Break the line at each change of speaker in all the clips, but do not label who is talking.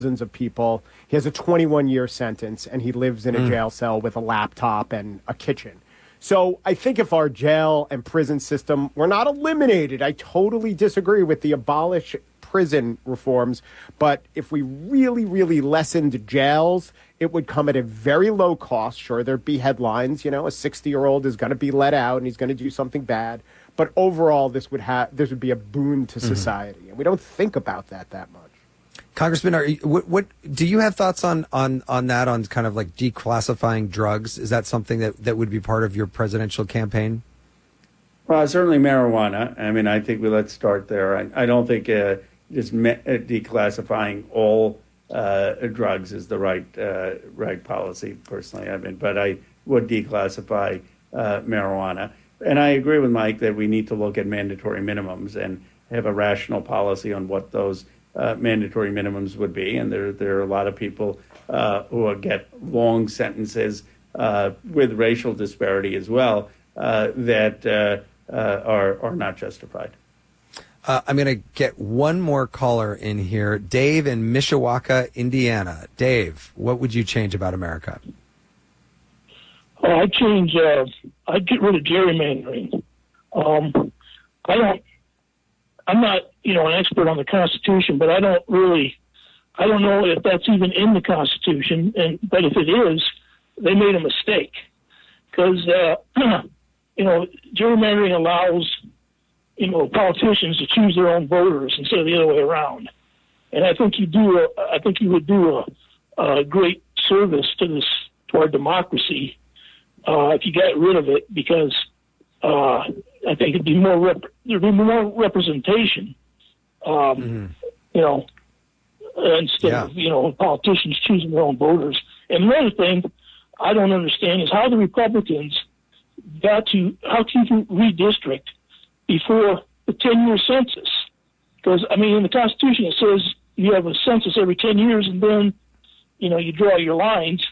of people. He has a 21-year sentence, and he lives in a jail cell with a laptop and a kitchen. So I think if our jail and prison system were not eliminated, I totally disagree with the abolish prison reforms. But if we really, really lessened jails, it would come at a very low cost. Sure, there'd be headlines. You know, a 60-year-old is going to be let out and he's going to do something bad. But overall, this would be a boon to society. And we don't think about that much.
Congressman, what do you have thoughts on that, on kind of like declassifying drugs? Is that something that would be part of your presidential campaign?
Well, certainly marijuana. I mean, I think let's start there. I don't think just declassifying all drugs is the right policy, personally. I mean, but I would declassify marijuana. And I agree with Mike that we need to look at mandatory minimums and have a rational policy on what those mandatory minimums would be. And there are a lot of people who get long sentences with racial disparity as well that are not justified.
I'm going to get one more caller in here. Dave in Mishawaka, Indiana. Dave, what would you change about America?
I'd get rid of gerrymandering. I'm not, an expert on the Constitution, but I don't know if that's even in the Constitution. But if it is, they made a mistake, because gerrymandering allows politicians to choose their own voters instead of the other way around. And I think you would do a great service to our democracy if you got rid of it, because I think there'd be more representation, instead of politicians choosing their own voters. And another thing I don't understand is how the Republicans how can you redistrict before the 10-year census? Because, in the Constitution it says you have a census every 10 years and then, you draw your lines.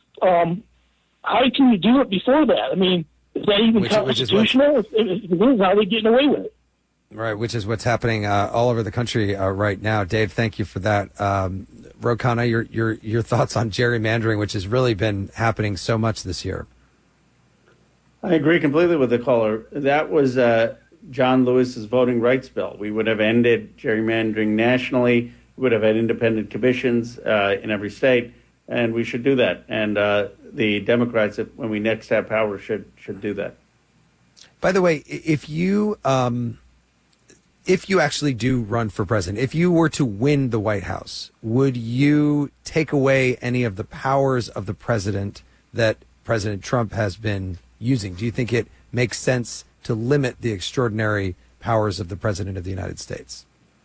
How can you do it before that? Is that even constitutional? If it is, how are they getting away with it?
Right, which is what's happening all over the country right now. Dave, thank you for that. Ro Khanna, your thoughts on gerrymandering, which has really been happening so much this year.
I agree completely with the caller. That was John Lewis's voting rights bill. We would have ended gerrymandering nationally. We would have had independent commissions in every state, and we should do that. And the Democrats, when we next have power, should do that.
By the way, if you actually do run for president, if you were to win the White House, would you take away any of the powers of the president that President Trump has been using? Do you think it makes sense to limit the extraordinary powers of the president of the United States?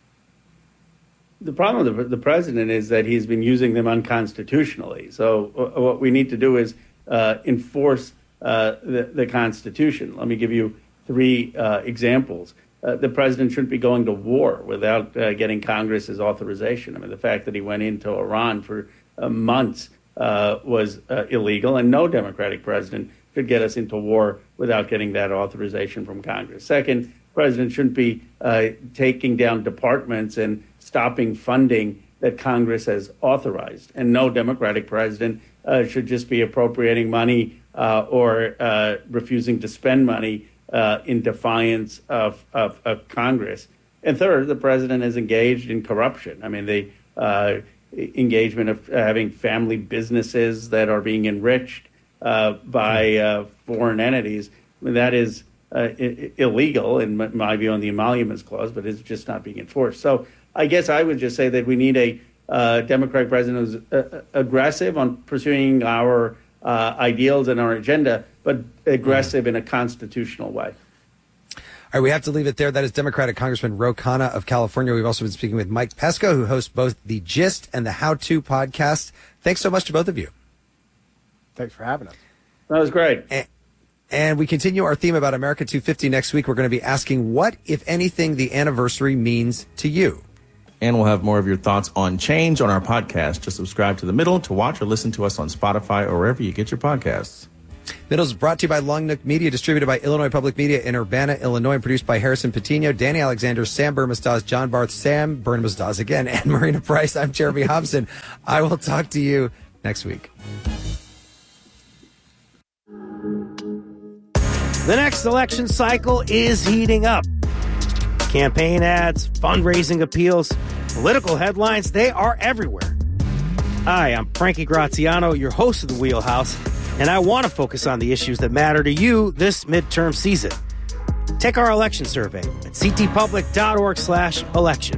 The problem with the president is that he's been using them unconstitutionally. So what we need to do is enforce the Constitution. Let me give you three examples. The president shouldn't be going to war without getting Congress's authorization. The fact that he went into Iran for months was illegal, and no Democratic president should get us into war without getting that authorization from Congress. Second, the president shouldn't be taking down departments and stopping funding that Congress has authorized. And no Democratic president should just be appropriating money or refusing to spend money in defiance of Congress. And third, the president is engaged in corruption. The engagement of having family businesses that are being enriched by foreign entities, that is illegal in my view on the Emoluments Clause, but it's just not being enforced. So I guess I would just say that we need a Democratic president who's aggressive on pursuing our ideals and our agenda, but aggressive in a constitutional way.
All right, we have to leave it there. That is Democratic Congressman Ro Khanna of California. We've also been speaking with Mike Pesca, who hosts both the Gist and the How To podcast. Thanks so much to both of you.
Thanks for having us.
That was great.
And we continue our theme about America 250 next week. We're going to be asking what, if anything, the anniversary means to you.
And we'll have more of your thoughts on change on our podcast. Just subscribe to The Middle to watch or listen to us on Spotify or wherever you get your podcasts.
Middles is brought to you by Long Nook Media, distributed by Illinois Public Media in Urbana, Illinois, and produced by Harrison Patino, Danny Alexander, Sam Bermas-Dawes, John Barth, Sam Bermas-Dawes again, and Marina Price. I'm Jeremy Hobson. I will talk to you next week.
The next election cycle is heating up. Campaign ads, fundraising appeals, political headlines, they are everywhere. Hi, I'm Frankie Graziano, your host of The Wheelhouse, and I want to focus on the issues that matter to you this midterm season. Take our election survey at ctpublic.org/election.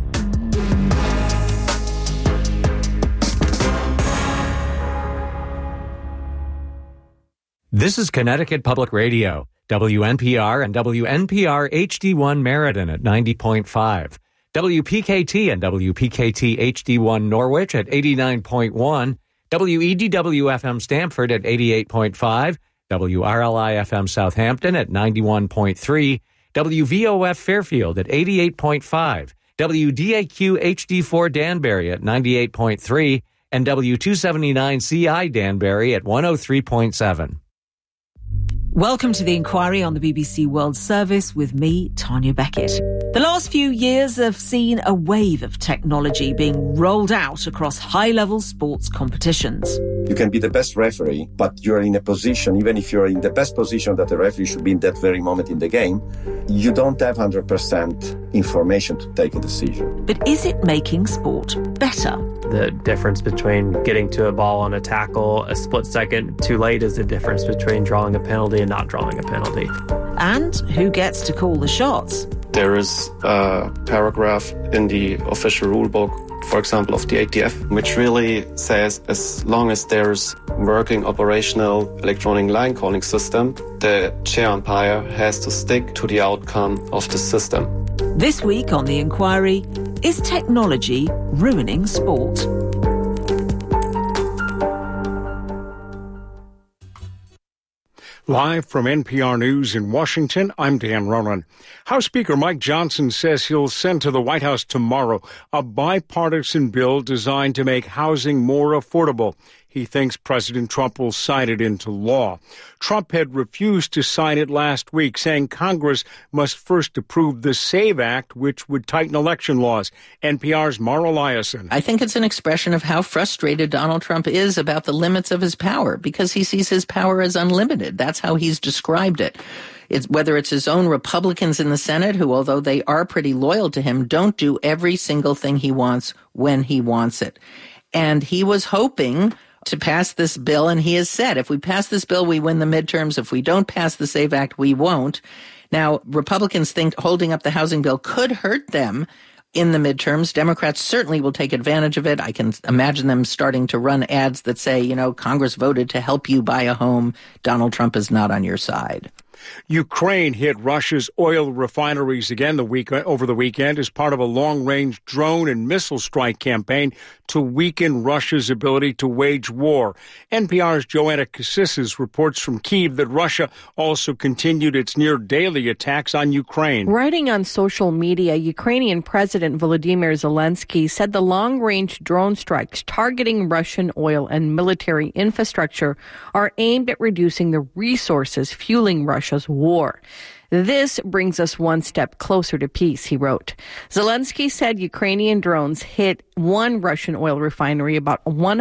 This is Connecticut Public Radio, WNPR and WNPR HD1 Meriden at 90.5, WPKT and WPKT HD1 Norwich at 89.1, WEDW-FM Stamford at 88.5, WRLI-FM Southampton at 91.3, WVOF Fairfield at 88.5, WDAQ HD4 Danbury at 98.3, and W279CI Danbury at 103.7.
Welcome to The Inquiry on the BBC World Service with me, Tanya Beckett. The last few years have seen a wave of technology being rolled out across high-level sports competitions.
You can be the best referee, but you're in a position, even if you're in the best position that the referee should be in that very moment in the game, you don't have 100% information to take a decision.
But is it making sport better?
The difference between getting to a ball on a tackle a split second too late is the difference between drawing a penalty and not drawing a penalty.
And who gets to call the shots?
There is a paragraph in the official rulebook, for example, of the ATF, which really says as long as there's working operational electronic line calling system, the chair umpire has to stick to the outcome of the system.
This week on The Inquiry, is technology ruining sport?
Live from NPR News in Washington, I'm Dan Ronan. House Speaker Mike Johnson says he'll send to the White House tomorrow a bipartisan bill designed to make housing more affordable. He thinks President Trump will sign it into law. Trump had refused to sign it last week, saying Congress must first approve the SAVE Act, which would tighten election laws. NPR's Mara Liasson.
I think it's an expression of how frustrated Donald Trump is about the limits of his power, because he sees his power as unlimited. That's how he's described it. Whether it's his own Republicans in the Senate, who, although they are pretty loyal to him, don't do every single thing he wants when he wants it. And he was hoping to pass this bill, and he has said, if we pass this bill, we win the midterms. If we don't pass the SAVE Act, we won't. Now, Republicans think holding up the housing bill could hurt them in the midterms. Democrats certainly will take advantage of it. I can imagine them starting to run ads that say, Congress voted to help you buy a home. Donald Trump is not on your side.
Ukraine hit Russia's oil refineries again over the weekend as part of a long-range drone and missile strike campaign to weaken Russia's ability to wage war. NPR's Joanna Cassis reports from Kyiv that Russia also continued its near-daily attacks on Ukraine.
Writing on social media, Ukrainian President Volodymyr Zelensky said the long-range drone strikes targeting Russian oil and military infrastructure are aimed at reducing the resources fueling Russia's war. This brings us one step closer to peace, he wrote. Zelensky said Ukrainian drones hit one Russian oil refinery about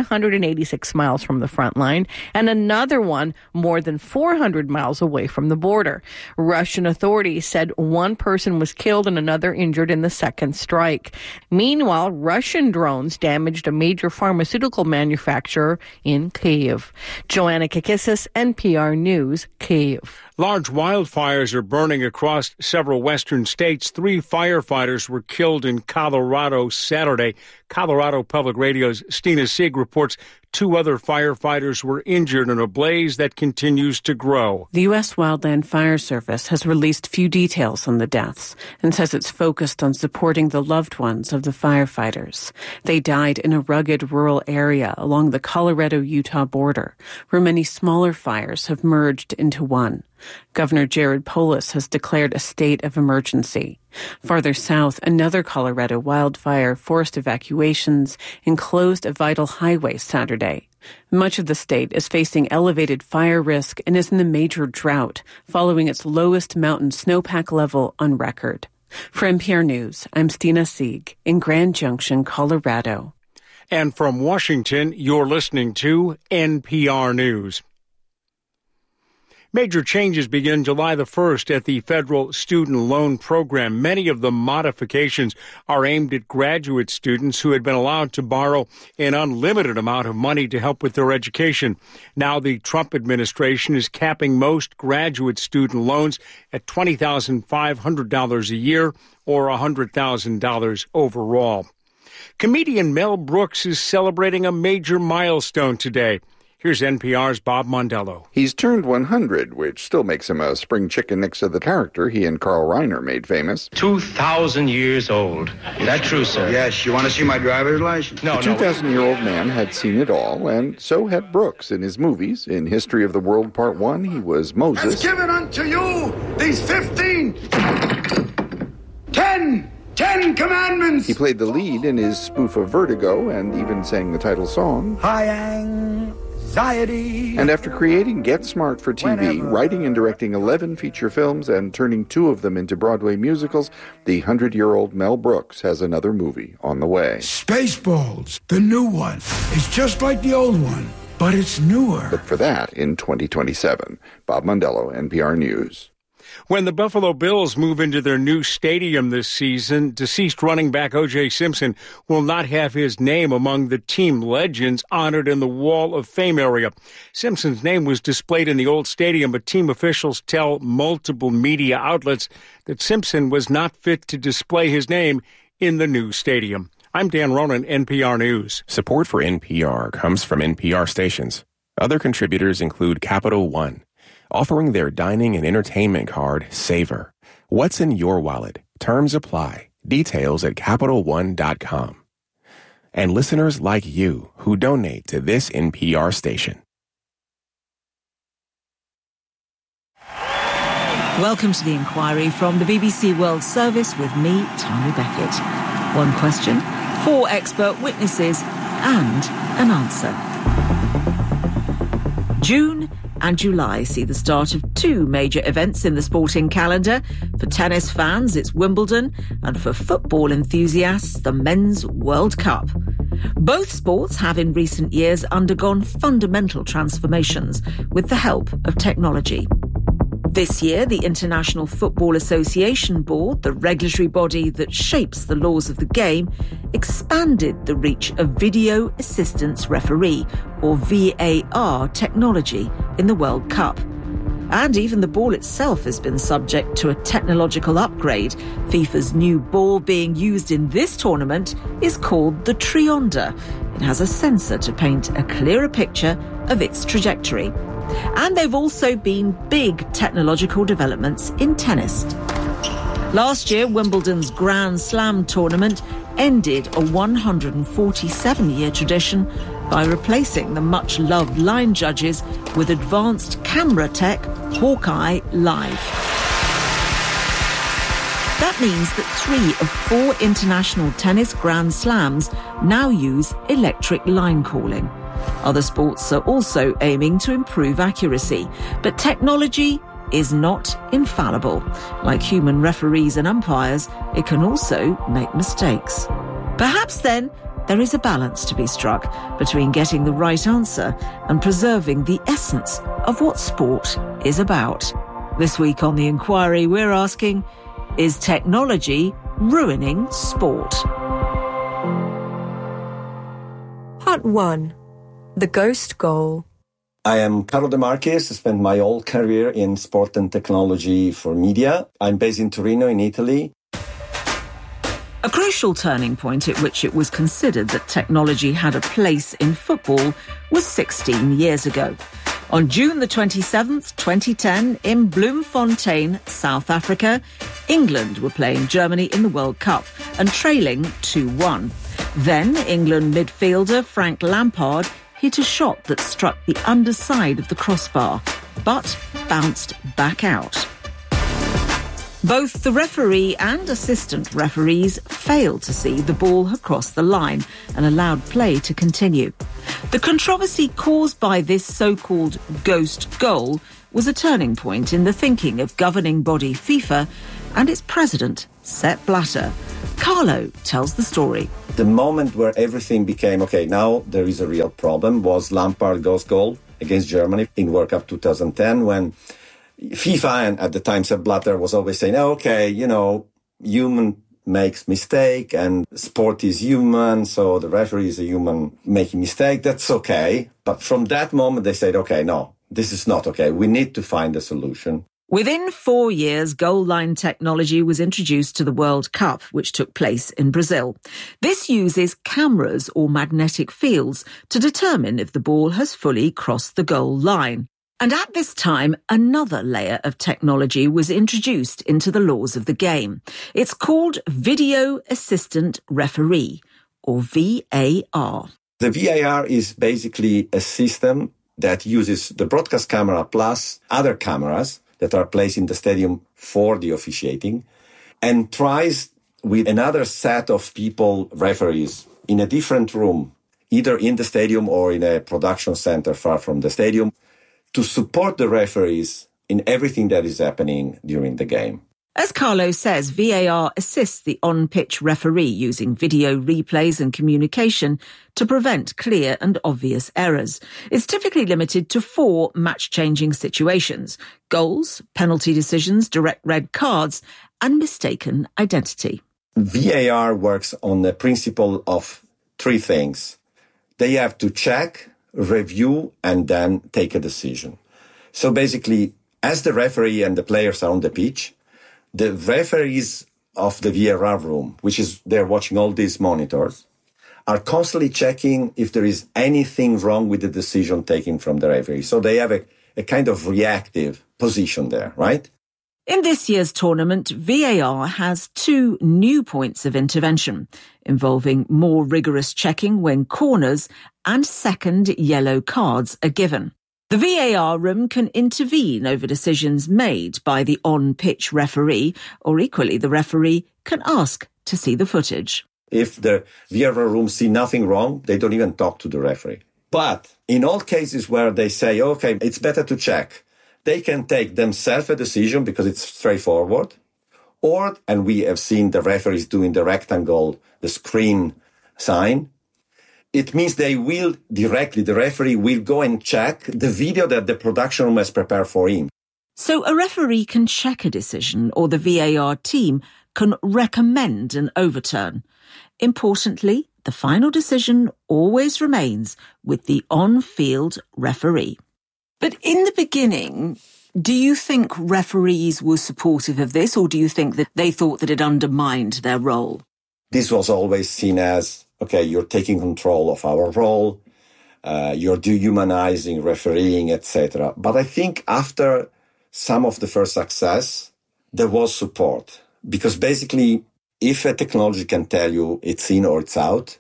186 miles from the front line and another one more than 400 miles away from the border. Russian authorities said one person was killed and another injured in the second strike. Meanwhile, Russian drones damaged a major pharmaceutical manufacturer in Kyiv. Joanna Kakissis, NPR News, Kyiv.
Large wildfires are burning across several western states. 3 firefighters were killed in Colorado Saturday. Colorado Public Radio's Stina Sieg reports 2 other firefighters were injured in a blaze that continues to grow.
The U.S. Wildland Fire Service has released few details on the deaths and says it's focused on supporting the loved ones of the firefighters. They died in a rugged rural area along the Colorado-Utah border, where many smaller fires have merged into one. Governor Jared Polis has declared a state of emergency. Farther south, another Colorado wildfire forced evacuations and closed a vital highway Saturday. Much of the state is facing elevated fire risk and is in a major drought, following its lowest mountain snowpack level on record. For NPR News, I'm Stina Sieg in Grand Junction, Colorado.
And from Washington, you're listening to NPR News. Major changes begin July the 1st at the federal student loan program. Many of the modifications are aimed at graduate students who had been allowed to borrow an unlimited amount of money to help with their education. Now the Trump administration is capping most graduate student loans at $20,500 a year or $100,000 overall. Comedian Mel Brooks is celebrating a major milestone today. Here's NPR's Bob Mondello.
He's turned 100, which still makes him a spring chicken next to the character he and Carl Reiner made famous.
2,000 years old. Is that true, sir?
Yes. You want to see my driver's license?
The 2,000-year-old man had seen it all, and so had Brooks in his movies. In History of the World Part 1, he was Moses.
Has given unto you these 10 commandments.
He played the lead in his spoof of Vertigo and even sang the title song.
High anxiety.
And after creating Get Smart for TV, writing and directing 11 feature films and turning 2 of them into Broadway musicals, the 100-year-old Mel Brooks has another movie on the way.
Spaceballs, the new one. It's just like the old one, but it's newer.
Look for that in 2027. Bob Mondello, NPR News.
When the Buffalo Bills move into their new stadium this season, deceased running back O.J. Simpson will not have his name among the team legends honored in the Wall of Fame area. Simpson's name was displayed in the old stadium, but team officials tell multiple media outlets that Simpson was not fit to display his name in the new stadium. I'm Dan Ronan, NPR News.
Support for NPR comes from NPR stations. Other contributors include Capital One, offering their dining and entertainment card, Savor. What's in your wallet? Terms apply. Details at CapitalOne.com. And listeners like you who donate to this NPR station.
Welcome to The Inquiry from the BBC World Service with me, Tanya Beckett. One question, 4 expert witnesses, and an answer. June and July see the start of 2 major events in the sporting calendar. For tennis fans, it's Wimbledon, and for football enthusiasts, the Men's World Cup. Both sports have in recent years undergone fundamental transformations with the help of technology. This year, the International Football Association Board, the regulatory body that shapes the laws of the game, expanded the reach of Video Assistance Referee, or VAR, technology in the World Cup. And even the ball itself has been subject to a technological upgrade. FIFA's new ball being used in this tournament is called the Trionda. It has a sensor to paint a clearer picture of its trajectory. And there have also been big technological developments in tennis. Last year, Wimbledon's Grand Slam tournament ended a 147-year tradition by replacing the much-loved line judges with advanced camera tech Hawkeye Live. That means that 3 of 4 international tennis Grand Slams now use electric line calling. Other sports are also aiming to improve accuracy, but technology is not infallible. Like human referees and umpires, it can also make mistakes. Perhaps then there is a balance to be struck between getting the right answer and preserving the essence of what sport is about. This week on The Inquiry, we're asking, is technology ruining sport?
Part 1. The Ghost Goal.
I am Carlo De Marchis. I spent my whole career in sport and technology for media. I'm based in Torino, in Italy.
A crucial turning point at which it was considered that technology had a place in football was 16 years ago. On June the 27th, 2010, in Bloemfontein, South Africa, England were playing Germany in the World Cup and trailing 2-1. Then England midfielder Frank Lampard hit a shot that struck the underside of the crossbar, but bounced back out. Both the referee and assistant referees failed to see the ball had crossed the line and allowed play to continue. The controversy caused by this so-called ghost goal was a turning point in the thinking of governing body FIFA and its president, Sepp Blatter. Carlo tells the story.
The moment where everything became, okay, now there is a real problem, was Lampard's ghost goal against Germany in World Cup 2010, when FIFA, and at the time Sepp Blatter, was always saying, okay, human makes mistake and sport is human, so the referee is a human making mistake, that's okay. But from that moment they said, okay, no, this is not okay. We need to find a solution.
Within 4 years, goal line technology was introduced to the World Cup, which took place in Brazil. This uses cameras or magnetic fields to determine if the ball has fully crossed the goal line. And at this time, another layer of technology was introduced into the laws of the game. It's called Video Assistant Referee, or VAR.
The VAR is basically a system that uses the broadcast camera plus other cameras that are placed in the stadium for the officiating, and tries with another set of people, referees, in a different room, either in the stadium or in a production center far from the stadium, to support the referees in everything that is happening during the game.
As Carlo says, VAR assists the on-pitch referee using video replays and communication to prevent clear and obvious errors. It's typically limited to 4 match-changing situations: goals, penalty decisions, direct red cards, and mistaken identity.
VAR works on the principle of 3 things. They have to check, review, and then take a decision. So basically, as the referee and the players are on the pitch, the referees of the VAR room, which is they're watching all these monitors, are constantly checking if there is anything wrong with the decision taken from the referee. So they have a kind of reactive position there, right?
In this year's tournament, VAR has 2 new points of intervention, involving more rigorous checking when corners and second yellow cards are given. The VAR room can intervene over decisions made by the on-pitch referee, or equally the referee can ask to see the footage.
If the VAR room see nothing wrong, they don't even talk to the referee. But in all cases where they say, okay, it's better to check, they can take themselves a decision because it's straightforward. Or, and we have seen the referees doing the rectangle, the screen sign, it means they will directly, the referee will go and check the video that the production room has prepared for him.
So a referee can check a decision, or the VAR team can recommend an overturn. Importantly, the final decision always remains with the on-field referee. But in the beginning, do you think referees were supportive of this, or do you think that they thought that it undermined their role?
This was always seen as, okay, you're taking control of our role, you're dehumanizing refereeing, etc. But I think after some of the first success, there was support. Because basically, if a technology can tell you it's in or it's out,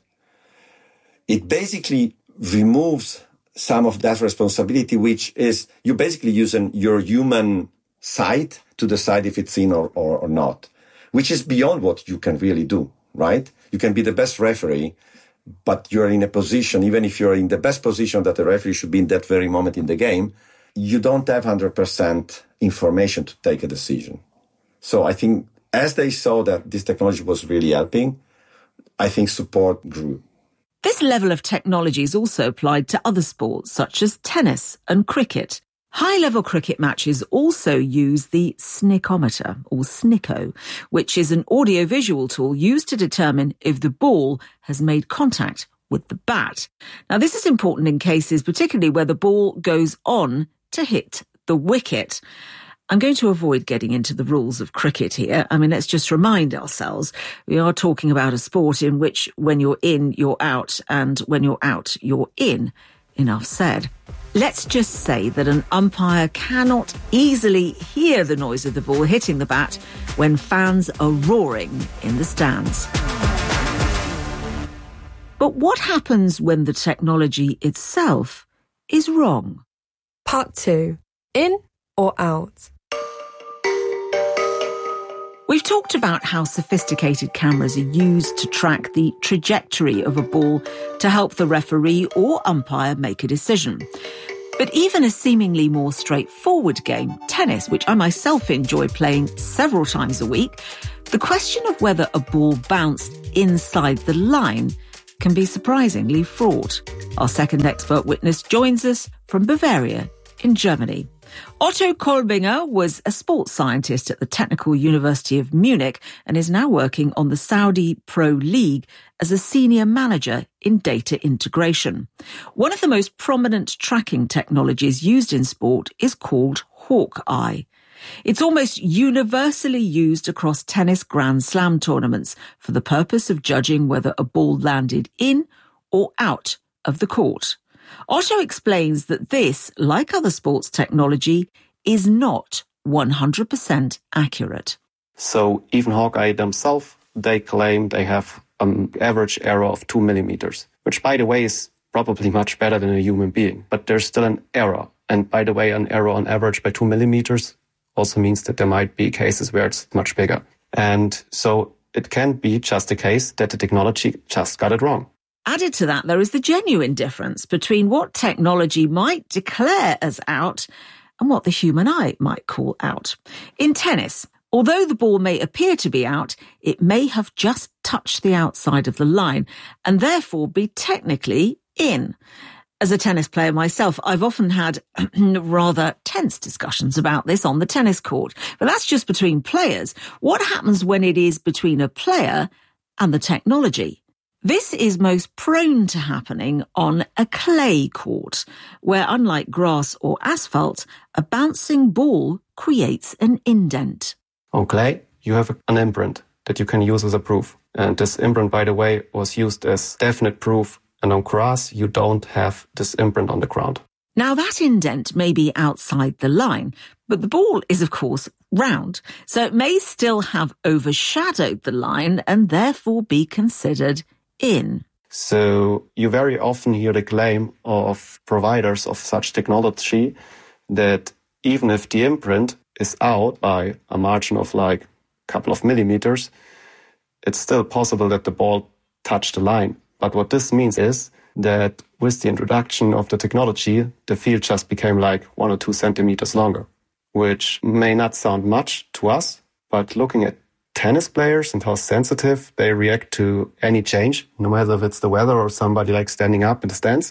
it basically removes some of that responsibility, which is you basically using your human sight to decide if it's in or not, which is beyond what you can really do, right? You can be the best referee, but you're in a position, even if you're in the best position that the referee should be in that very moment in the game, you don't have 100% information to take a decision. So I think as they saw that this technology was really helping, I think support grew.
This level of technology is also applied to other sports such as tennis and cricket. High-level cricket matches also use the snickometer, or SNICO, which is an audio-visual tool used to determine if the ball has made contact with the bat. Now, this is important in cases particularly where the ball goes on to hit the wicket. I'm going to avoid getting into the rules of cricket here. I mean, let's just remind ourselves, we are talking about a sport in which when you're in, you're out, and when you're out, you're in. Enough said. Let's just say that an umpire cannot easily hear the noise of the ball hitting the bat when fans are roaring in the stands. But what happens when the technology itself is wrong?
Part 2. In or out?
We've talked about how sophisticated cameras are used to track the trajectory of a ball to help the referee or umpire make a decision. But even a seemingly more straightforward game, tennis, which I myself enjoy playing several times a week, the question of whether a ball bounced inside the line can be surprisingly fraught. Our second expert witness joins us from Bavaria in Germany. Otto Kolbinger was a sports scientist at the Technical University of Munich and is now working on the Saudi Pro League as a senior manager in data integration. One of the most prominent tracking technologies used in sport is called Hawkeye. It's almost universally used across tennis Grand Slam tournaments for the purpose of judging whether a ball landed in or out of the court. Otto explains that this, like other sports technology, is not 100% accurate.
So even Hawkeye themselves, they claim they have an average error of 2 millimeters, which, by the way, is probably much better than a human being. But there's still an error. And by the way, an error on average by 2 millimeters also means that there might be cases where it's much bigger. And so it can be just a case that the technology just got it wrong.
Added to that, there is the genuine difference between what technology might declare as out and what the human eye might call out. In tennis, although the ball may appear to be out, it may have just touched the outside of the line and therefore be technically in. As a tennis player myself, I've often had rather tense discussions about this on the tennis court. But that's just between players. What happens when it is between a player and the technology? This is most prone to happening on a clay court, where unlike grass or asphalt, a bouncing ball creates an indent.
On clay, you have an imprint that you can use as a proof. And this imprint, by the way, was used as definite proof. And on grass, you don't have this imprint on the ground.
Now, that indent may be outside the line, but the ball is, of course, round. So it may still have overshadowed the line and therefore be considered in.
So you very often hear the claim of providers of such technology that even if the imprint is out by a margin of like a couple of millimeters, it's still possible that the ball touched the line. But what this means is that with the introduction of the technology, the field just became like 1 or 2 centimeters longer, which may not sound much to us, but looking at tennis players and how sensitive they react to any change, no matter if it's the weather or somebody like standing up in the stands,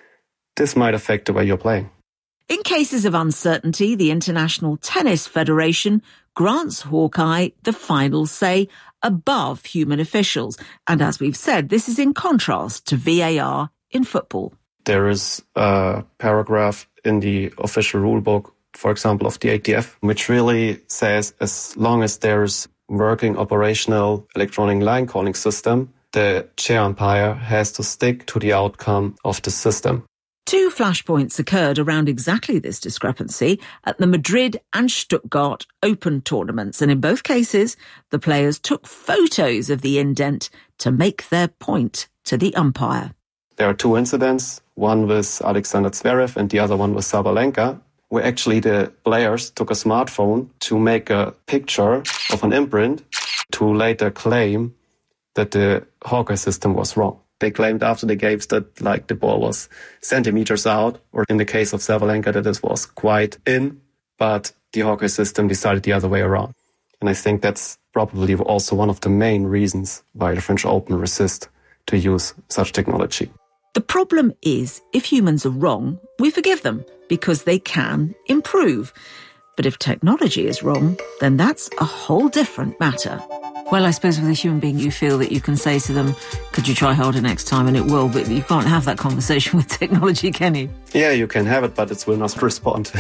this might affect the way you're playing.
In cases of uncertainty, the International Tennis Federation grants Hawkeye the final say above human officials. And as we've said, this is in contrast to VAR in football.
There is a paragraph in the official rule book, for example, of the ATF, which really says as long as there's working operational electronic line calling system, the chair umpire has to stick to the outcome of the system.
2 flashpoints occurred around exactly this discrepancy at the Madrid and Stuttgart Open tournaments, and in both cases, the players took photos of the indent to make their point to the umpire.
There are 2 incidents, one with Alexander Zverev and the other one with Sabalenka, where actually the players took a smartphone to make a picture of an imprint to later claim that the Hawkeye system was wrong. They claimed after the games that like the ball was centimeters out, or in the case of Sabalenka that this was quite in, but the Hawkeye system decided the other way around. And I think that's probably also one of the main reasons why the French Open resist to use such technology.
The problem is, if humans are wrong, we forgive them because they can improve. But if technology is wrong, then that's a whole different matter. Well, I suppose with a human being, you feel that you can say to them, could you try harder next time? And it will, but you can't have that conversation with technology, can you?
Yeah, you can have it, but it will not respond.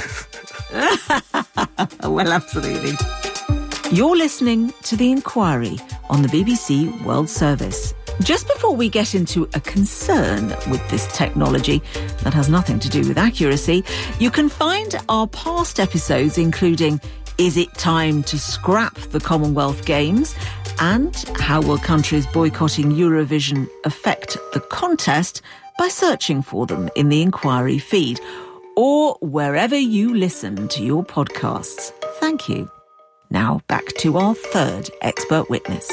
Well, absolutely. You're listening to The Inquiry on the BBC World Service. Just before we get into a concern with this technology that has nothing to do with accuracy, you can find our past episodes, including Is It Time to Scrap the Commonwealth Games? And how will countries boycotting Eurovision affect the contest, by searching for them in the Inquiry feed or wherever you listen to your podcasts. Thank you. Now back to our third expert witness.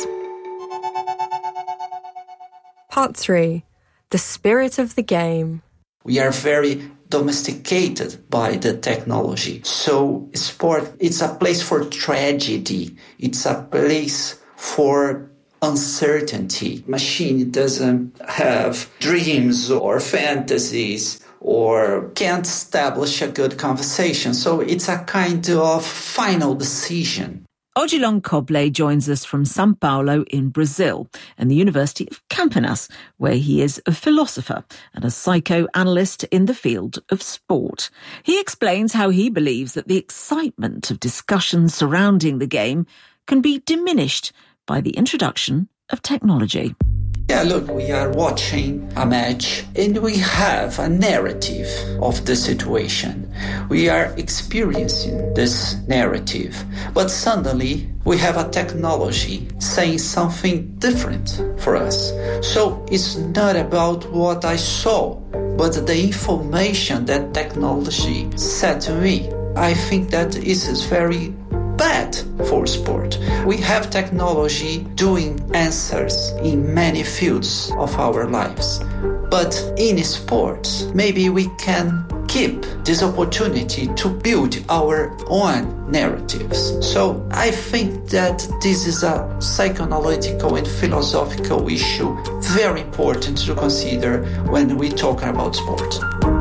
Part 3. The spirit of the game.
We are very domesticated by the technology. So sport, it's a place for tragedy. It's a place for uncertainty. Machine doesn't have dreams or fantasies or can't establish a good conversation. So it's a kind of final decision.
Odilon Coble joins us from São Paulo in Brazil and the University of Campinas, where he is a philosopher and a psychoanalyst in the field of sport. He explains how he believes that the excitement of discussions surrounding the game can be diminished by the introduction of technology.
Yeah, look, we are watching a match and we have a narrative of the situation. We are experiencing this narrative, but suddenly we have a technology saying something different for us. So it's not about what I saw, but the information that technology said to me. I think that this is very bad for sport. We have technology doing answers in many fields of our lives. But in sports, maybe we can keep this opportunity to build our own narratives. So I think that this is a psychoanalytical and philosophical issue very important to consider when we talk about sport.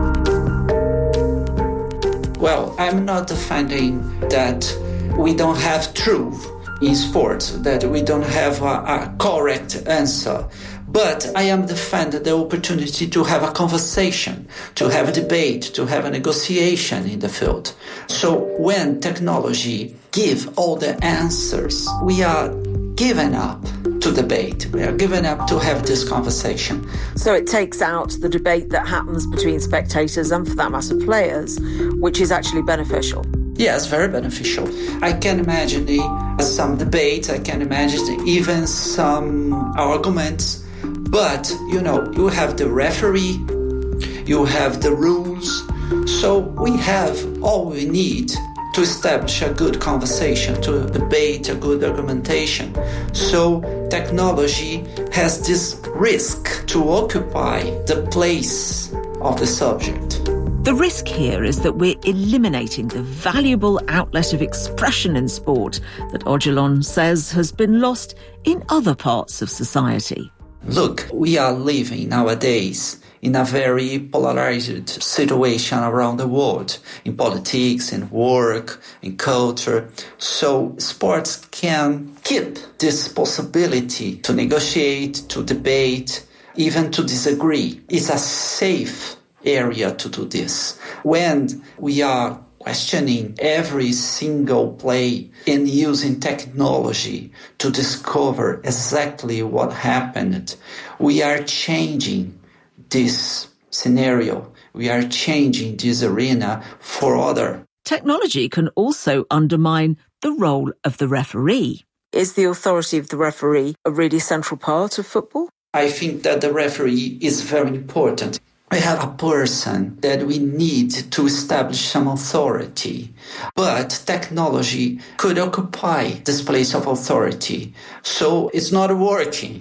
Well, I'm not defending that we don't have truth in sports, that we don't have a correct answer. But I am defending the opportunity to have a conversation, to have a debate, to have a negotiation in the field. So when technology gives all the answers, we are giving up to debate. We are giving up to have this conversation.
So it takes out the debate that happens between spectators and, for that matter, players, which is actually beneficial.
Yes, very beneficial. I can imagine some debate, I can imagine even some arguments, but, you have the referee, you have the rules, so we have all we need to establish a good conversation, to debate, a good argumentation. So technology has this risk to occupy the place of the subject.
The risk here is that we're eliminating the valuable outlet of expression in sport that Odilon says has been lost in other parts of society.
Look, we are living nowadays in a very polarized situation around the world, in politics, in work, in culture. So sports can keep this possibility to negotiate, to debate, even to disagree. It's a safe area to do this. When we are questioning every single play and using technology to discover exactly what happened, we are changing this scenario. We are changing this arena for other.
Technology can also undermine the role of the referee. Is the authority of the referee a really central part of football?
I think that the referee is very important. We have a person that we need to establish some authority, but technology could occupy this place of authority. So it's not working,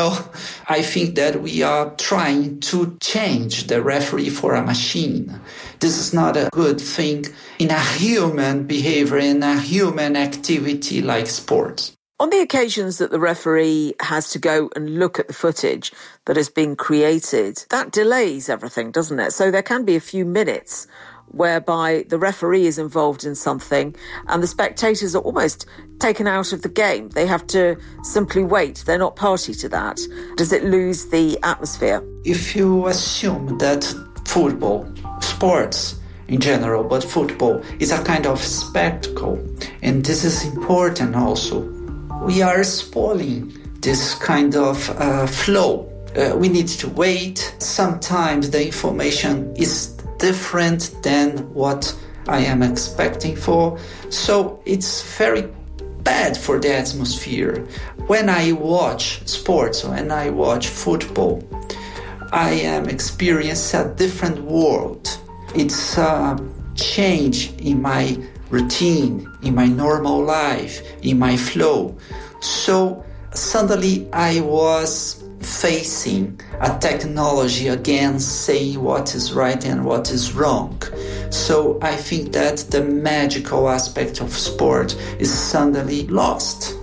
I think that we are trying to change the referee for a machine. This is not a good thing in a human behavior, in a human activity like sports.
On the occasions that the referee has to go and look at the footage that has been created, that delays everything, doesn't it? So there can be a few minutes whereby the referee is involved in something and the spectators are almost taken out of the game. They have to simply wait. They're not party to that. Does it lose the atmosphere?
If you assume that football, sports in general, but football is a kind of spectacle, and this is important also, we are spoiling this kind of flow. We need to wait. Sometimes the information is different than what I am expecting for. So it's very bad for the atmosphere. When I watch sports, when I watch football, I am experiencing a different world. It's a change in my routine, in my normal life, in my flow. So suddenly I was facing a technology again saying what is right and what is wrong. So I think that the magical aspect of sport is suddenly lost.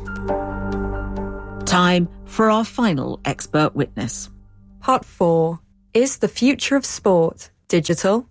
Time for our final expert witness.
Part 4. Is the future of sport digital?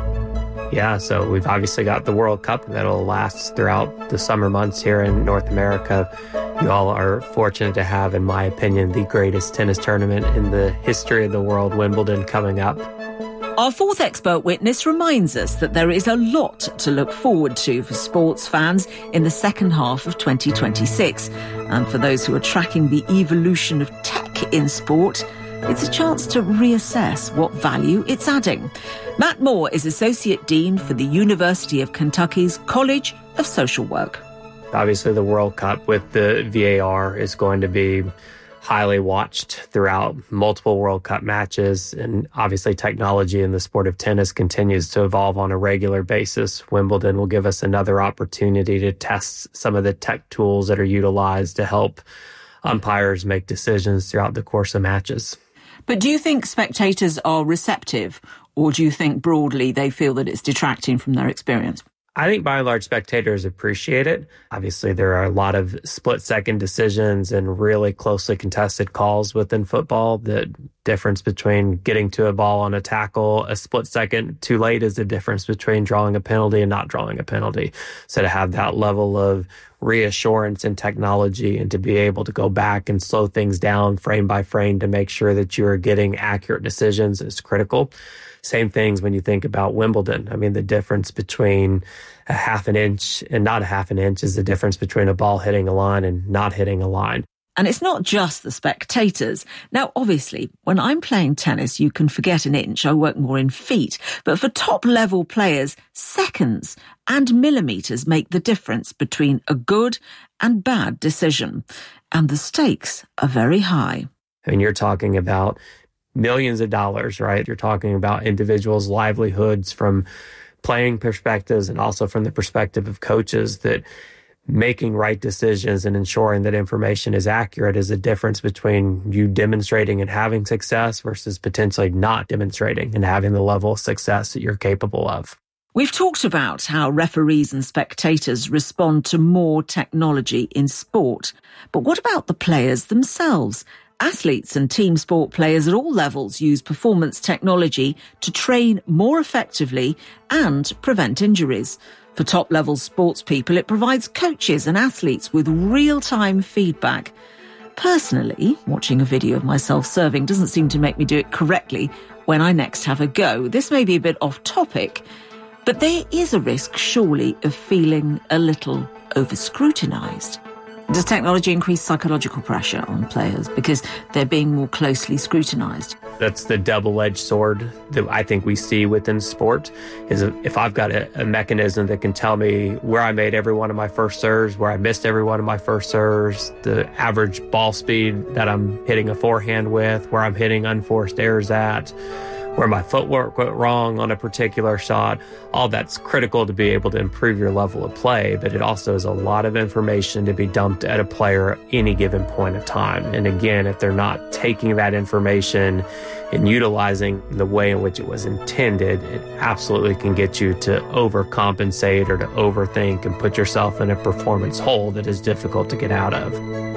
Yeah, so we've obviously got the World Cup that'll last throughout the summer months here in North America. You all are fortunate to have, in my opinion, the greatest tennis tournament in the history of the world, Wimbledon, coming up.
Our fourth expert witness reminds us that there is a lot to look forward to for sports fans in the second half of 2026. And for those who are tracking the evolution of tech in sport, it's a chance to reassess what value it's adding. Matt Moore is Associate Dean for the University of Kentucky's College of Social Work.
Obviously, the World Cup with the VAR is going to be highly watched throughout multiple World Cup matches. And obviously, technology in the sport of tennis continues to evolve on a regular basis. Wimbledon will give us another opportunity to test some of the tech tools that are utilized to help umpires make decisions throughout the course of matches.
But do you think spectators are receptive, or do you think broadly they feel that it's detracting from their experience?
I think by and large spectators appreciate it. Obviously, there are a lot of split-second decisions and really closely contested calls within football. The difference between getting to a ball on a tackle a split second too late is the difference between drawing a penalty and not drawing a penalty. So to have that level of reassurance in technology and to be able to go back and slow things down frame by frame to make sure that you're getting accurate decisions is critical. Same things when you think about Wimbledon. I mean, the difference between a half an inch and not a half an inch is the difference between a ball hitting a line and not hitting a line.
And it's not just the spectators. Now, obviously, when I'm playing tennis, you can forget an inch. I work more in feet. But for top-level players, seconds and millimetres make the difference between a good and bad decision. And the stakes are very high.
I mean, you're talking about millions of dollars, right? You're talking about individuals' livelihoods from playing perspectives and also from the perspective of coaches, that making right decisions and ensuring that information is accurate is a difference between you demonstrating and having success versus potentially not demonstrating and having the level of success that you're capable of.
We've talked about how referees and spectators respond to more technology in sport. But what about the players themselves? Athletes and team sport players at all levels use performance technology to train more effectively and prevent injuries. For top-level sports people, it provides coaches and athletes with real-time feedback. Personally, watching a video of myself serving doesn't seem to make me do it correctly when I next have a go. This may be a bit off-topic, but there is a risk, surely, of feeling a little over-scrutinised. Does technology increase psychological pressure on players because they're being more closely scrutinised?
That's the double-edged sword that I think we see within sport, is if I've got a mechanism that can tell me where I made every one of my first serves, where I missed every one of my first serves, the average ball speed that I'm hitting a forehand with, where I'm hitting unforced errors at, where my footwork went wrong on a particular shot, all that's critical to be able to improve your level of play, but it also is a lot of information to be dumped at a player at any given point of time. And again, if they're not taking that information and utilizing the way in which it was intended, it absolutely can get you to overcompensate or to overthink and put yourself in a performance hole that is difficult to get out of.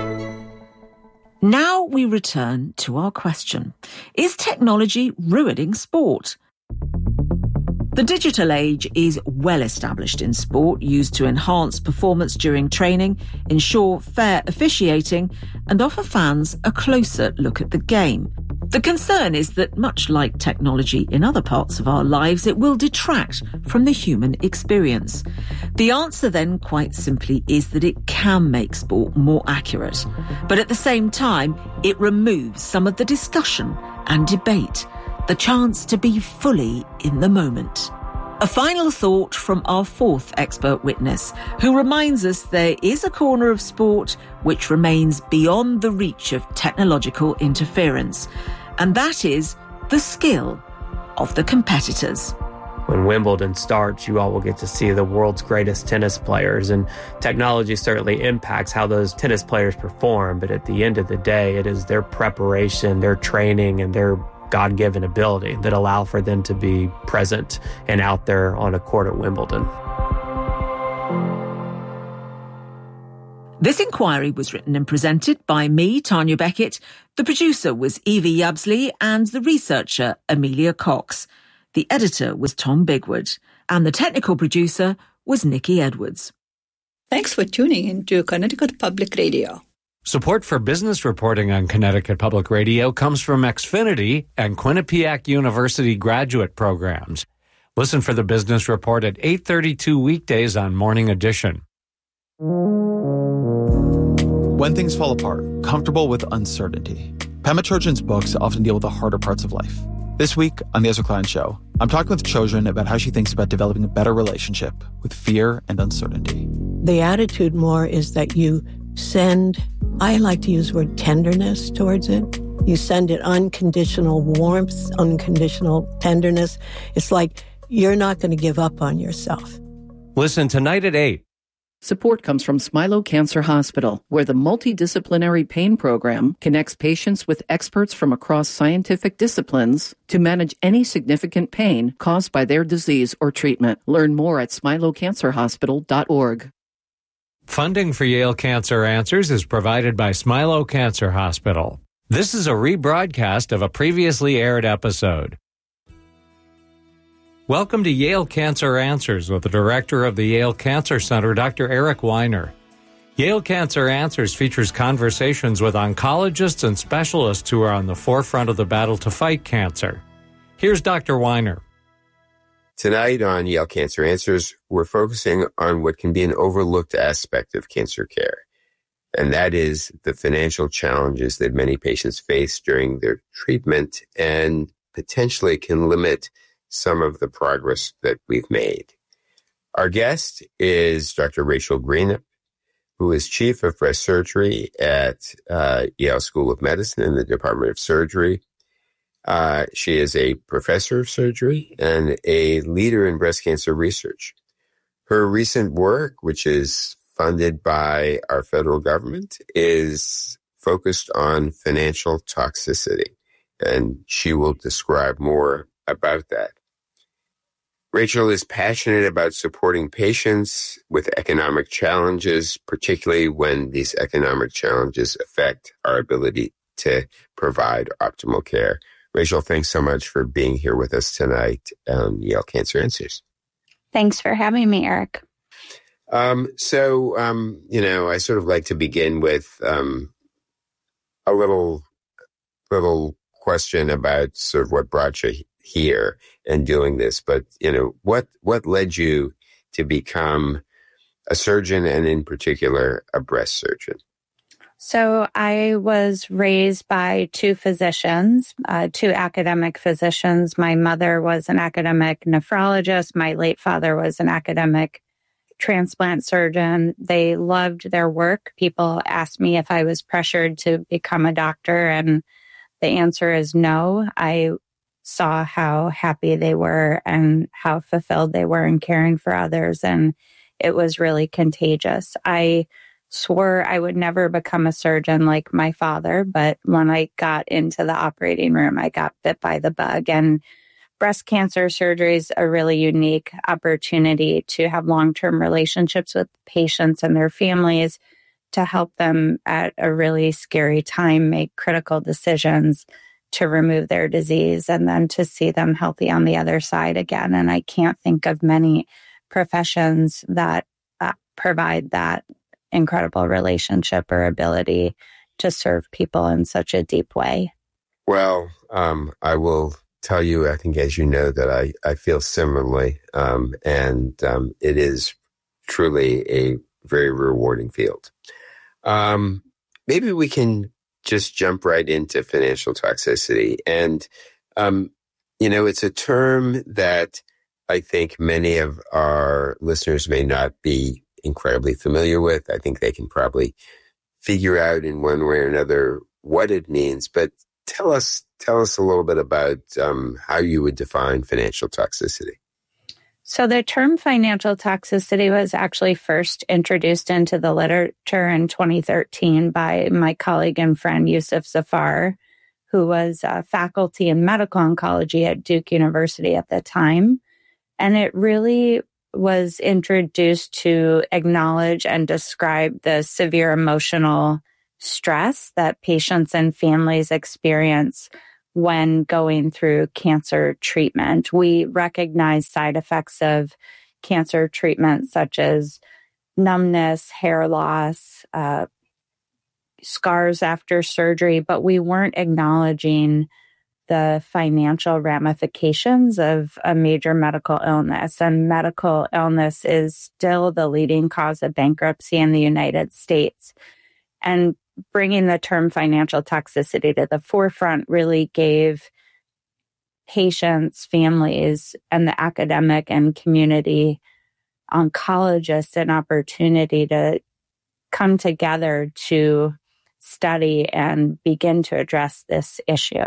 Now we return to our question. Is technology ruining sport? The digital age is well established in sport, used to enhance performance during training, ensure fair officiating, and offer fans a closer look at the game. The concern is that, much like technology in other parts of our lives, it will detract from the human experience. The answer then, quite simply, is that it can make sport more accurate. But at the same time, it removes some of the discussion and debate, the chance to be fully in the moment. A final thought from our fourth expert witness, who reminds us there is a corner of sport which remains beyond the reach of technological interference, and that is the skill of the competitors.
when Wimbledon starts, you all will get to see the world's greatest tennis players. And technology certainly impacts how those tennis players perform. But at the end of the day, it is their preparation, their training, and their God-given ability that allow for them to be present and out there on a court at Wimbledon.
This inquiry was written and presented by me, Tanya Beckett. The producer was Evie Yabsley and the researcher, Amelia Cox. The editor was Tom Bigwood and the technical producer was Nikki Edwards.
Thanks for tuning in to Connecticut Public Radio.
Support for business reporting on Connecticut Public Radio comes from Xfinity and Quinnipiac University graduate programs. Listen for the business report at 8:32 weekdays on Morning Edition.
When things fall apart, comfortable with uncertainty. Pema Chodron's books often deal with the harder parts of life. This week on The Ezra Klein Show, I'm talking with Chodron about how she thinks about developing a better relationship with fear and uncertainty.
The attitude more is that you send, I like to use the word tenderness towards it. You send it unconditional warmth, unconditional tenderness. It's like you're not going to give up on yourself.
Listen tonight at 8.
Support comes from Smilo Cancer Hospital, where the multidisciplinary pain program connects patients with experts from across scientific disciplines to manage any significant pain caused by their disease or treatment. Learn more at smilocancerhospital.org.
Funding for Yale Cancer Answers is provided by Smilo Cancer Hospital. This is a rebroadcast of a previously aired episode. Welcome to Yale Cancer Answers with the director of the Yale Cancer Center, Dr. Eric Weiner. Yale Cancer Answers features conversations with oncologists and specialists who are on the forefront of the battle to fight cancer. Here's Dr. Weiner.
Tonight on Yale Cancer Answers, we're focusing on what can be an overlooked aspect of cancer care, and that is the financial challenges that many patients face during their treatment and potentially can limit some of the progress that we've made. Our guest is Dr. Rachel Greenup, who is Chief of Breast Surgery at Yale School of Medicine in the Department of Surgery. She is a professor of surgery and a leader in breast cancer research. Her recent work, which is funded by our federal government, is focused on financial toxicity, and she will describe more about that. Rachel is passionate about supporting patients with economic challenges, particularly when these economic challenges affect our ability to provide optimal care. Rachel, thanks so much for being here with us tonight on Yale Cancer Answers.
Thanks for having me, Eric.
I sort of like to begin with a little question about sort of what brought you here and doing this. But, what led you to become a surgeon and in particular a breast surgeon?
So I was raised by two physicians, two academic physicians. My mother was an academic nephrologist. My late father was an academic transplant surgeon. They loved their work. People asked me if I was pressured to become a doctor, and the answer is no. I saw how happy they were and how fulfilled they were in caring for others, and it was really contagious. I swore I would never become a surgeon like my father, but when I got into the operating room, I got bit by the bug. And breast cancer surgery is a really unique opportunity to have long-term relationships with patients and their families, to help them at a really scary time make critical decisions to remove their disease and then to see them healthy on the other side again. And I can't think of many professions that provide that incredible relationship or ability to serve people in such a deep way.
Well, I will tell you, I think, as you know, that I feel similarly, and it is truly a very rewarding field. Maybe we can just jump right into financial toxicity. And, it's a term that I think many of our listeners may not be incredibly familiar with. I think they can probably figure out in one way or another what it means. But tell us a little bit about how you would define financial toxicity.
So the term financial toxicity was actually first introduced into the literature in 2013 by my colleague and friend Yusuf Zafar, who was faculty in medical oncology at Duke University at the time. And it really was introduced to acknowledge and describe the severe emotional stress that patients and families experience when going through cancer treatment. We recognize side effects of cancer treatment such as numbness, hair loss, scars after surgery, but we weren't acknowledging the financial ramifications of a major medical illness. And medical illness is still the leading cause of bankruptcy in the United States. And bringing the term financial toxicity to the forefront really gave patients, families, and the academic and community oncologists an opportunity to come together to study and begin to address this issue.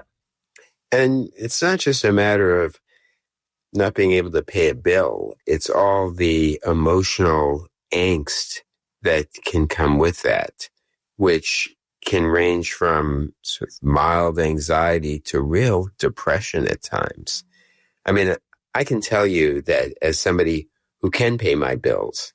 And it's not just a matter of not being able to pay a bill. It's all the emotional angst that can come with that, which can range from sort of mild anxiety to real depression at times. I mean, I can tell you that as somebody who can pay my bills,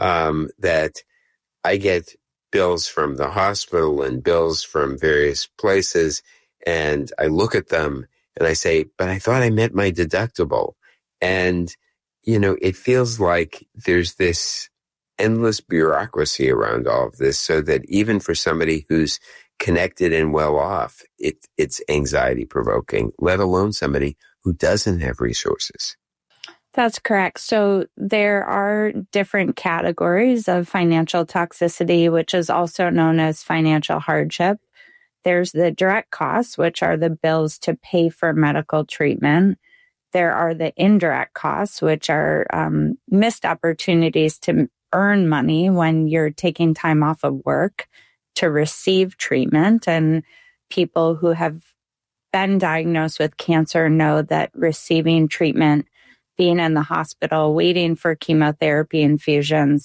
that I get bills from the hospital and bills from various places, and I look at them and I say, but I thought I met my deductible. And, you know, it feels like there's this endless bureaucracy around all of this, so that even for somebody who's connected and well off, it's anxiety provoking, let alone somebody who doesn't have resources.
That's correct. So there are different categories of financial toxicity, which is also known as financial hardship. There's the direct costs, which are the bills to pay for medical treatment. There are the indirect costs, which are missed opportunities to earn money when you're taking time off of work to receive treatment. And people who have been diagnosed with cancer know that receiving treatment, being in the hospital, waiting for chemotherapy infusions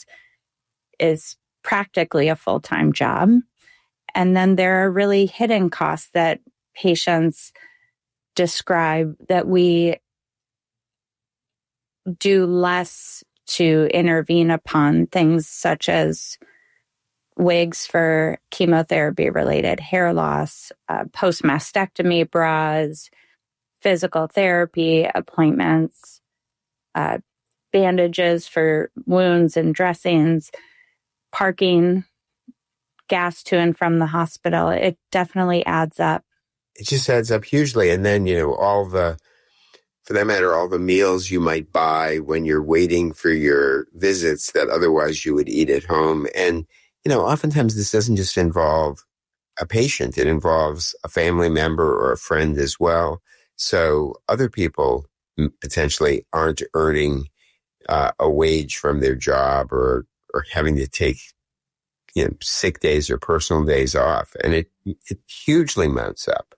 is practically a full-time job. And then there are really hidden costs that patients describe that we do less to intervene upon, things such as wigs for chemotherapy-related hair loss, post-mastectomy bras, physical therapy appointments, bandages for wounds and dressings, parking, gas to and from the hospital. It definitely adds up.
It just adds up hugely. And then, you know, for that matter, all the meals you might buy when you're waiting for your visits that otherwise you would eat at home. And, you know, oftentimes this doesn't just involve a patient. It involves a family member or a friend as well. So other people potentially aren't earning a wage from their job or having to take, you know, sick days or personal days off. And it hugely mounts up.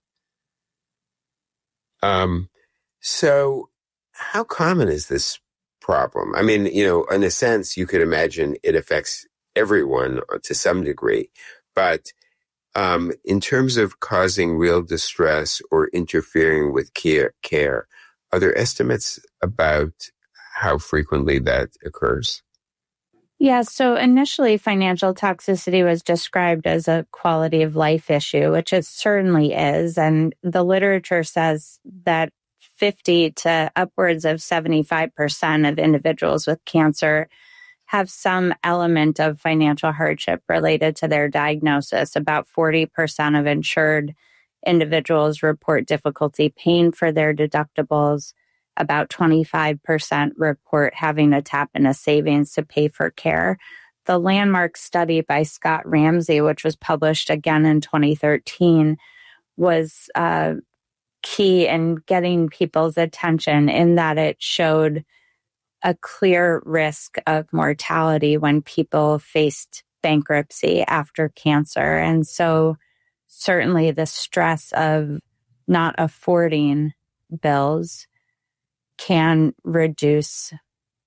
So how common is this problem? I mean, you know, in a sense, you could imagine it affects everyone to some degree, but in terms of causing real distress or interfering with care, are there estimates about how frequently that occurs?
Yeah, so initially financial toxicity was described as a quality of life issue, which it certainly is. And the literature says that 50 to upwards of 75% of individuals with cancer have some element of financial hardship related to their diagnosis. About 40% of insured individuals report difficulty paying for their deductibles. About 25% report having to tap into savings to pay for care. The landmark study by Scott Ramsey, which was published again in 2013, was key in getting people's attention in that it showed a clear risk of mortality when people faced bankruptcy after cancer. And so certainly the stress of not affording bills can reduce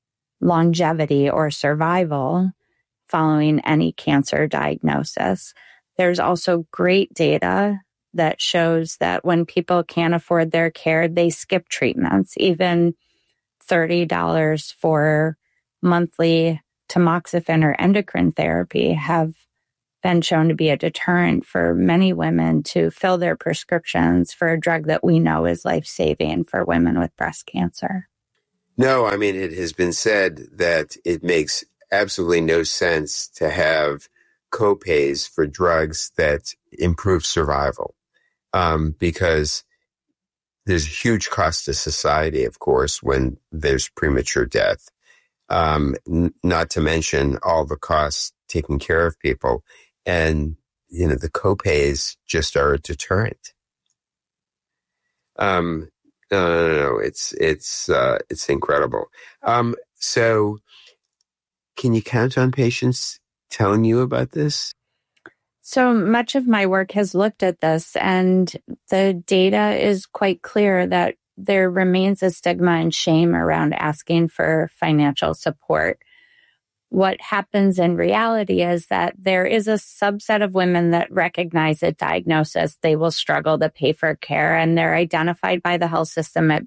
longevity or survival following any cancer diagnosis. There's also great data that shows that when people can't afford their care, they skip treatments. Even $30 for monthly tamoxifen or endocrine therapy have been shown to be a deterrent for many women to fill their prescriptions for a drug that we know is life-saving for women with breast cancer.
No, I mean, it has been said that it makes absolutely no sense to have copays for drugs that improve survival, because there's a huge cost to society, of course, when there's premature death, not to mention all the costs taking care of people. And, the copays just are a deterrent. No, it's incredible. So can you count on patients telling you about this?
So much of my work has looked at this, and the data is quite clear that there remains a stigma and shame around asking for financial support. What happens in reality is that there is a subset of women that recognize at diagnosis they will struggle to pay for care, and they're identified by the health system as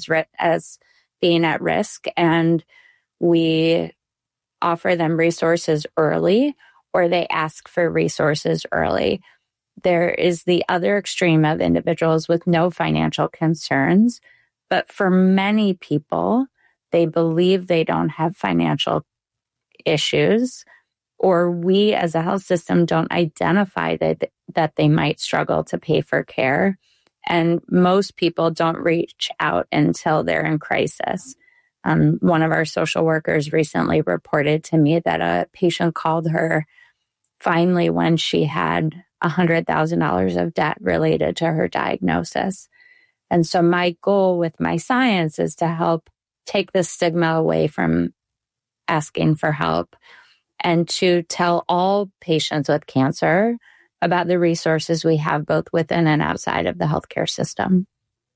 being at risk, and we offer them resources early, or they ask for resources early. There is the other extreme of individuals with no financial concerns, but for many people, they believe they don't have financial issues, or we as a health system don't identify that they might struggle to pay for care. And most people don't reach out until they're in crisis. One of our social workers recently reported to me that a patient called her finally when she had $100,000 of debt related to her diagnosis. And so my goal with my science is to help take the stigma away from asking for help and to tell all patients with cancer about the resources we have both within and outside of the healthcare system.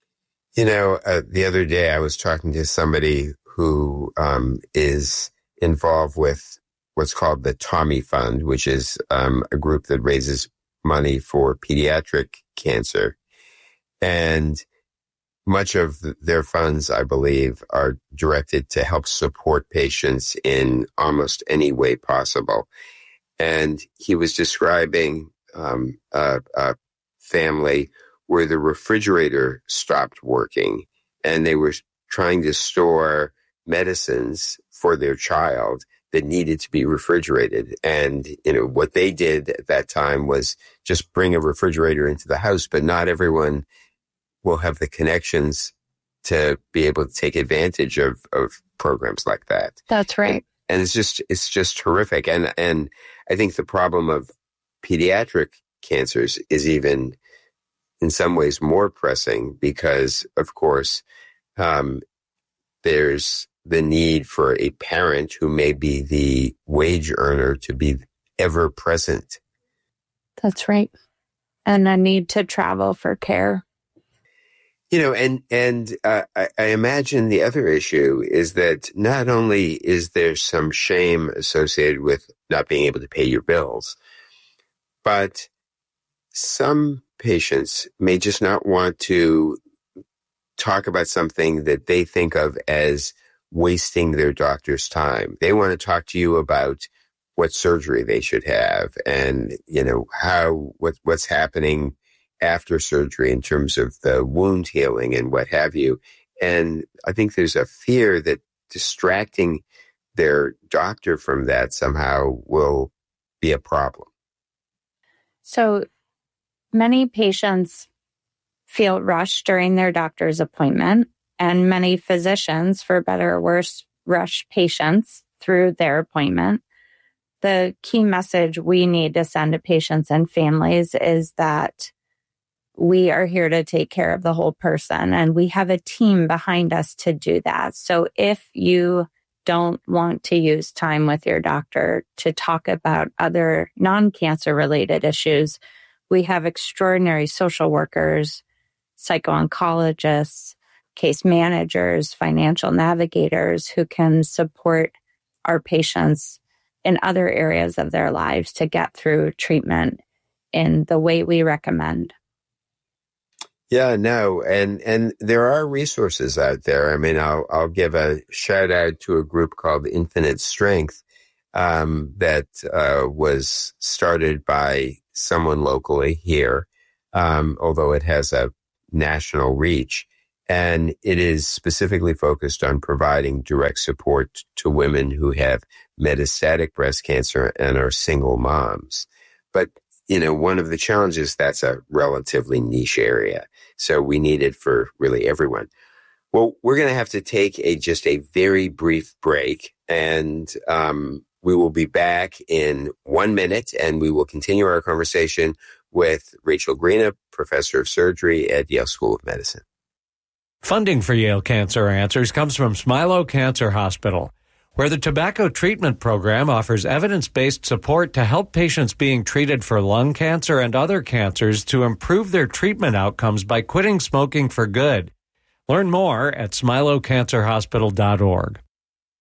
The other day I was talking to somebody who is involved with what's called the Tommy Fund, which is a group that raises money for pediatric cancer. And much of their funds, I believe, are directed to help support patients in almost any way possible. And he was describing a family where the refrigerator stopped working and they were trying to store medicines for their child that needed to be refrigerated. And, what they did at that time was just bring a refrigerator into the house, but not everyone will have the connections to be able to take advantage of programs like that.
That's right.
And it's just horrific. And I think the problem of pediatric cancers is even in some ways more pressing because, of course, there's the need for a parent who may be the wage earner to be ever present.
That's right. And a need to travel for care.
I imagine the other issue is that not only is there some shame associated with not being able to pay your bills, but some patients may just not want to talk about something that they think of as wasting their doctor's time. They want to talk to you about what surgery they should have and, what's happening after surgery in terms of the wound healing and what have you. And I think there's a fear that distracting their doctor from that somehow will be a problem.
So many patients feel rushed during their doctor's appointment, and many physicians, for better or worse, rush patients through their appointment. The key message we need to send to patients and families is that we are here to take care of the whole person, and we have a team behind us to do that. So if you don't want to use time with your doctor to talk about other non-cancer related issues, we have extraordinary social workers, psycho-oncologists, case managers, financial navigators who can support our patients in other areas of their lives to get through treatment in the way we recommend.
Yeah, no, and there are resources out there. I mean, I'll give a shout out to a group called Infinite Strength that was started by someone locally here, although it has a national reach. And it is specifically focused on providing direct support to women who have metastatic breast cancer and are single moms. But, one of the challenges, that's a relatively niche area. So we need it for really everyone. Well, we're going to have to take just a very brief break, and we will be back in 1 minute, and we will continue our conversation with Rachel Greenup, professor of surgery at Yale School of Medicine.
Funding for Yale Cancer Answers comes from Smilow Cancer Hospital, where the tobacco treatment program offers evidence-based support to help patients being treated for lung cancer and other cancers to improve their treatment outcomes by quitting smoking for good. Learn more at smilowcancerhospital.org.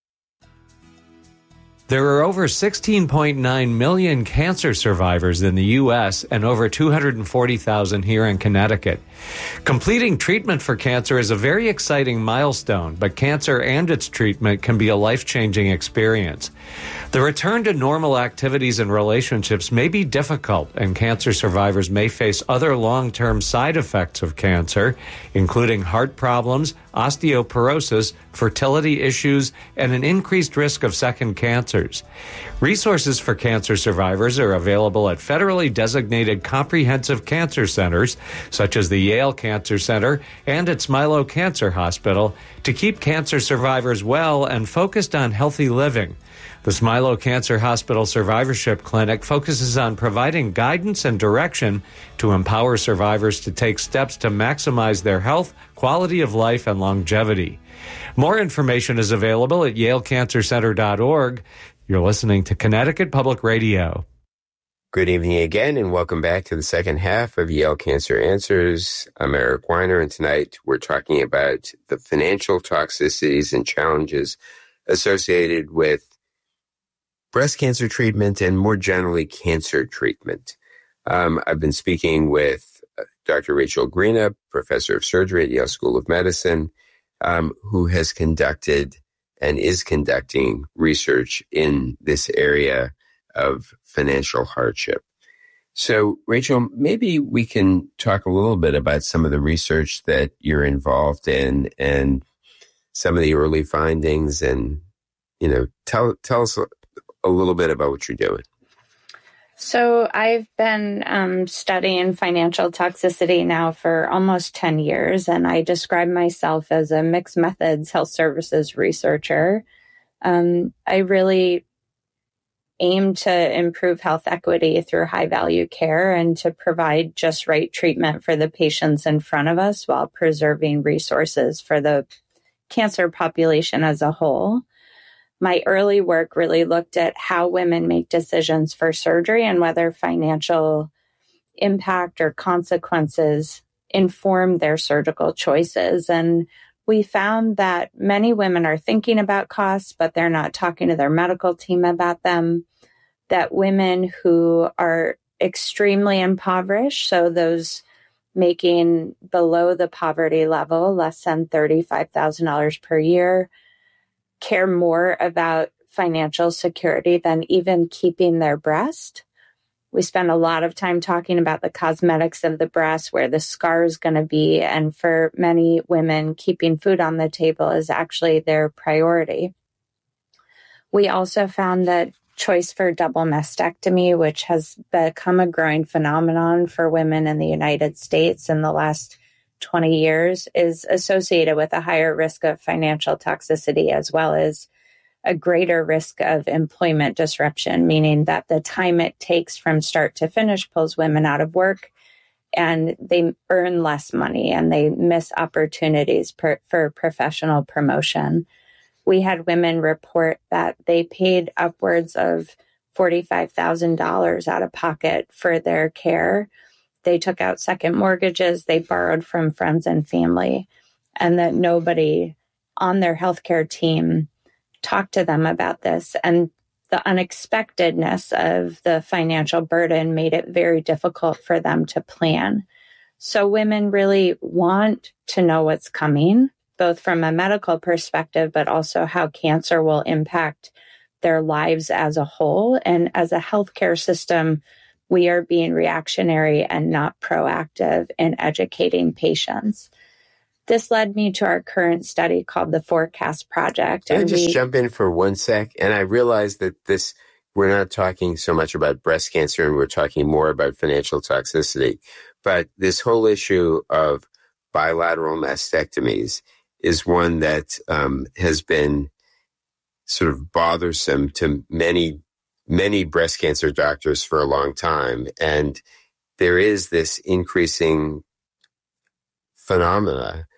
There are over 16.9 million cancer survivors in the U.S. and over 240,000 here in Connecticut. Completing treatment for cancer is a very exciting milestone, but cancer and its treatment can be a life-changing experience. The return to normal activities and relationships may be difficult, and cancer survivors may face other long-term side effects of cancer, including heart problems, osteoporosis, fertility issues, and an increased risk of second cancers. Resources for cancer survivors are available at federally designated comprehensive cancer centers, such as the Yale Cancer Center and at Smilow Cancer Hospital, to keep cancer survivors well and focused on healthy living. The Smilow Cancer Hospital Survivorship Clinic focuses on providing guidance and direction to empower survivors to take steps to maximize their health, quality of life, and longevity. More information is available at yalecancercenter.org. You're listening to Connecticut Public Radio.
Good evening again, and welcome back to the second half of Yale Cancer Answers. I'm Eric Weiner, and tonight we're talking about the financial toxicities and challenges associated with breast cancer treatment and more generally cancer treatment. I've been speaking with Dr. Rachel Greenup, professor of surgery at Yale School of Medicine, who has conducted and is conducting research in this area of financial hardship. So, Rachel, maybe we can talk a little bit about some of the research that you're involved in and some of the early findings, and tell us a little bit about what you're doing.
So I've been studying financial toxicity now for almost 10 years, and I describe myself as a mixed methods health services researcher. I really aim to improve health equity through high-value care and to provide just right treatment for the patients in front of us while preserving resources for the cancer population as a whole. My early work really looked at how women make decisions for surgery and whether financial impact or consequences inform their surgical choices. And we found that many women are thinking about costs, but they're not talking to their medical team about them. That women who are extremely impoverished, so those making below the poverty level, less than $35,000 per year, care more about financial security than even keeping their breast. We spend a lot of time talking about the cosmetics of the breast, where the scar is going to be. And for many women, keeping food on the table is actually their priority. We also found that choice for double mastectomy, which has become a growing phenomenon for women in the United States in the last 20 years, is associated with a higher risk of financial toxicity as well as a greater risk of employment disruption, meaning that the time it takes from start to finish pulls women out of work and they earn less money and they miss opportunities for professional promotion. We had women report that they paid upwards of $45,000 out of pocket for their care. They took out second mortgages. They borrowed from friends and family. and that nobody on their healthcare team talked to them about this. And the unexpectedness of the financial burden made it very difficult for them to plan. So women really want to know what's coming, both from a medical perspective, but also how cancer will impact their lives as a whole. And as a healthcare system, we are being reactionary and not proactive in educating patients. This led me to our current study called the Forecast Project.
Can I just jump in for 1 sec? And I realize that we're not talking so much about breast cancer and we're talking more about financial toxicity. But this whole issue of bilateral mastectomies is one that has been sort of bothersome to many breast cancer doctors for a long time. And there is this increasing phenomena